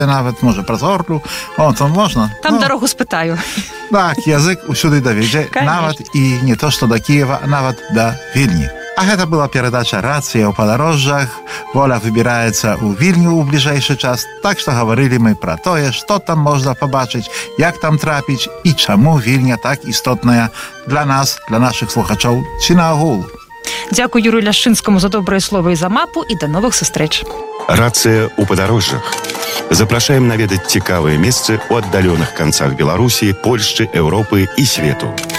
нават, можа, праз Орлю. О, там можна. Там дорогу спытаю. Так, язык усюды давядзе, нават і не то, што да Киева, а нават да Вільні. А гэта была перадача «Рацыя ў падарожжах». Воля выбіраецца ў Вільню ў бліжэйшы час, так што гаварылі мы пра тое, што там можна пабачыць, як там трапіць і чаму Вільня так істотная для нас, для нашых слухачоў ці наогул. Дзякую Юрію Ляшчынскаму за добрае слова і за мапу, і да новых сустрэч. Рацыя ў падарожжах. Запрашаем наведаць цікавыя месцы ў аддаленых канцах Беларусі, Польшчы, Еўропы і свету.